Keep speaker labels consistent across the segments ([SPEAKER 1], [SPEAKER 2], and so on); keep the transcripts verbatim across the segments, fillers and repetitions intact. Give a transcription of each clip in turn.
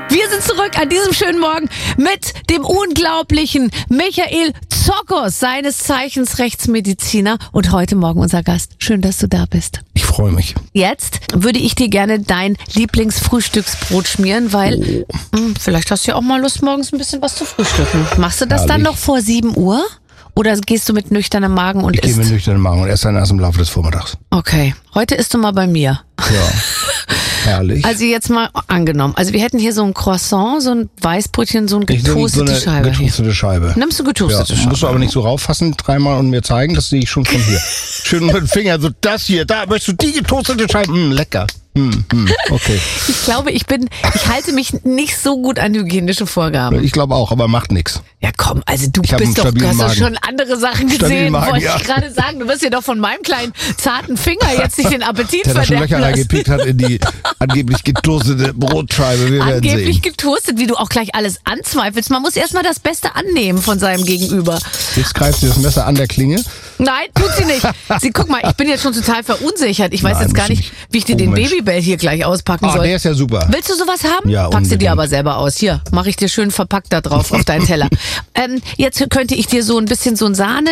[SPEAKER 1] Wir sind zurück an diesem schönen Morgen mit dem unglaublichen Michael Zokos, seines Zeichens Rechtsmediziner und heute Morgen unser Gast. Schön, dass du da bist.
[SPEAKER 2] Ich freue mich.
[SPEAKER 1] Jetzt würde ich dir gerne dein Lieblingsfrühstücksbrot schmieren, weil oh. mh, vielleicht hast du ja auch mal Lust, morgens ein bisschen was zu frühstücken. Machst du das
[SPEAKER 2] Herrlich.
[SPEAKER 1] dann noch vor sieben Uhr? Oder gehst du mit nüchternem Magen und
[SPEAKER 2] ich
[SPEAKER 1] isst?
[SPEAKER 2] Ich gehe mit nüchternem Magen und esse dann erst im Laufe des Vormittags.
[SPEAKER 1] Okay, heute isst du mal bei mir.
[SPEAKER 2] Ja, herrlich.
[SPEAKER 1] Also jetzt mal angenommen. Also wir hätten hier so ein Croissant, so ein Weißbrötchen, so ein getoastete
[SPEAKER 2] so eine
[SPEAKER 1] Scheibe.
[SPEAKER 2] Getoastete Scheibe.
[SPEAKER 1] Nimmst du getoastete
[SPEAKER 2] ja,
[SPEAKER 1] Scheibe?
[SPEAKER 2] Musst du aber nicht so rauffassen, dreimal und mir zeigen, das sehe ich schon von hier. Schön mit dem Finger, so das hier, da möchtest du die getoastete Scheibe. Mm, lecker. Mm, mm, okay.
[SPEAKER 1] Ich glaube, ich bin, ich halte mich nicht so gut an hygienische Vorgaben.
[SPEAKER 2] Ich glaube auch, aber macht nichts.
[SPEAKER 1] Ja komm, also du
[SPEAKER 2] Ich hab einen
[SPEAKER 1] bist doch, du
[SPEAKER 2] stabilen
[SPEAKER 1] hast doch
[SPEAKER 2] Magen.
[SPEAKER 1] schon andere Sachen
[SPEAKER 2] Stabilen
[SPEAKER 1] gesehen,
[SPEAKER 2] Magen,
[SPEAKER 1] wollte
[SPEAKER 2] ja.
[SPEAKER 1] ich gerade sagen. Du wirst dir doch von meinem kleinen zarten Finger jetzt nicht den Appetit
[SPEAKER 2] Der da schon
[SPEAKER 1] verderben
[SPEAKER 2] Löcher
[SPEAKER 1] lassen.
[SPEAKER 2] reingepickt hat in die angeblich getoastete Brotscheibe. Wir werden
[SPEAKER 1] Angeblich
[SPEAKER 2] sehen.
[SPEAKER 1] getoastet, wie du auch gleich alles anzweifelst. Man muss erstmal das Beste annehmen von seinem Gegenüber.
[SPEAKER 2] Jetzt greift sie das Messer an der Klinge.
[SPEAKER 1] Nein, tut sie nicht. Sie, guck mal, ich bin jetzt schon total verunsichert. Ich weiß
[SPEAKER 2] Nein,
[SPEAKER 1] jetzt gar
[SPEAKER 2] musst
[SPEAKER 1] nicht,
[SPEAKER 2] du nicht.
[SPEAKER 1] wie ich dir
[SPEAKER 2] Oh,
[SPEAKER 1] den
[SPEAKER 2] Mensch.
[SPEAKER 1] Babybell hier gleich auspacken
[SPEAKER 2] Ah,
[SPEAKER 1] soll.
[SPEAKER 2] der ist ja super.
[SPEAKER 1] Willst du sowas haben?
[SPEAKER 2] Ja,
[SPEAKER 1] Packst du
[SPEAKER 2] unbedingt.
[SPEAKER 1] dir aber selber aus. Hier, mache ich dir schön verpackt da drauf auf deinen Teller. ähm, jetzt könnte ich dir so ein bisschen so ein Sahne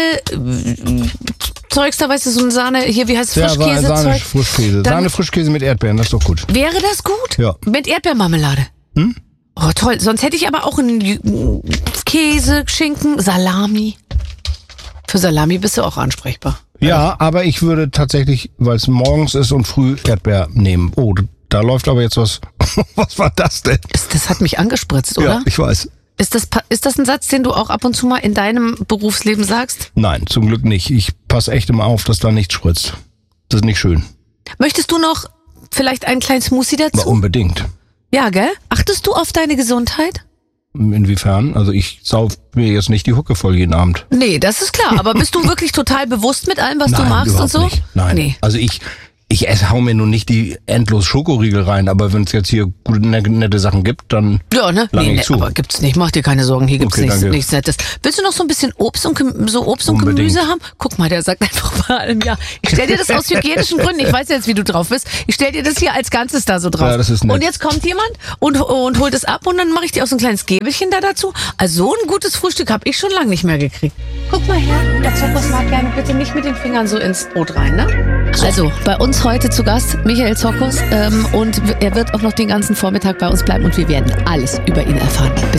[SPEAKER 1] äh, Zeugs da, weißt du, so ein Sahne, hier, wie heißt es,
[SPEAKER 2] Ja,
[SPEAKER 1] Frischkäse?
[SPEAKER 2] Sahne,
[SPEAKER 1] Zeug?
[SPEAKER 2] Frischkäse.
[SPEAKER 1] Dann-
[SPEAKER 2] Sahne, Frischkäse mit Erdbeeren, das ist doch gut.
[SPEAKER 1] Wäre das gut?
[SPEAKER 2] Ja.
[SPEAKER 1] Mit Erdbeermarmelade?
[SPEAKER 2] Hm?
[SPEAKER 1] Oh, toll. Sonst hätte ich aber auch einen Käse, Schinken, Salami. Für Salami bist du auch ansprechbar.
[SPEAKER 2] Ja, aber ich würde tatsächlich, weil es morgens ist und früh Erdbeer nehmen. Oh, da läuft aber jetzt was. Was war das denn?
[SPEAKER 1] Das, das hat mich angespritzt, oder?
[SPEAKER 2] Ja, ich weiß.
[SPEAKER 1] Ist das, pa- ist das ein Satz, den du auch ab und zu mal in deinem Berufsleben sagst?
[SPEAKER 2] Nein, zum Glück nicht. Ich passe echt immer auf, dass da nichts spritzt. Das ist nicht schön.
[SPEAKER 1] Möchtest du noch vielleicht einen kleinen Smoothie
[SPEAKER 2] Aber
[SPEAKER 1] dazu?
[SPEAKER 2] unbedingt.
[SPEAKER 1] Ja, gell? Achtest du auf deine Gesundheit?
[SPEAKER 2] Inwiefern? Also ich sauf mir jetzt nicht die Hucke voll jeden Abend.
[SPEAKER 1] Nee, das ist klar. Aber bist du wirklich total bewusst mit allem, was
[SPEAKER 2] Nein,
[SPEAKER 1] du machst und
[SPEAKER 2] überhaupt
[SPEAKER 1] so?
[SPEAKER 2] nicht. Nein.
[SPEAKER 1] Nee.
[SPEAKER 2] Also ich, ich esse, hau mir nun nicht die endlos Schokoriegel rein, aber wenn es jetzt hier gute, nette Sachen gibt, dann
[SPEAKER 1] Ja, ne?
[SPEAKER 2] lange
[SPEAKER 1] Nee,
[SPEAKER 2] ich
[SPEAKER 1] nee,
[SPEAKER 2] zu.
[SPEAKER 1] aber gibt's nicht. Mach dir keine Sorgen, hier gibt's
[SPEAKER 2] Okay,
[SPEAKER 1] nichts,
[SPEAKER 2] danke.
[SPEAKER 1] nichts Nettes. Willst du noch so ein bisschen Obst und Gem- so Obst und
[SPEAKER 2] Unbedingt.
[SPEAKER 1] Gemüse haben? Guck mal, der sagt einfach bei allem ja. Ich stell dir das aus hygienischen Gründen. Ich weiß jetzt, wie du drauf bist. Ich stell dir das hier als Ganzes da so drauf.
[SPEAKER 2] Ja, das ist nett.
[SPEAKER 1] Und jetzt kommt jemand und, und holt es ab und dann mache ich dir auch so ein kleines Gäbelchen da dazu. Also so ein gutes Frühstück habe ich schon lange nicht mehr gekriegt. Guck mal her, der Zokos mag gerne bitte nicht mit den Fingern so ins Brot rein, ne? Also, bei uns heute zu Gast Michael Zokos ähm, und er wird auch noch den ganzen Vormittag bei uns bleiben und wir werden alles über ihn erfahren. Bis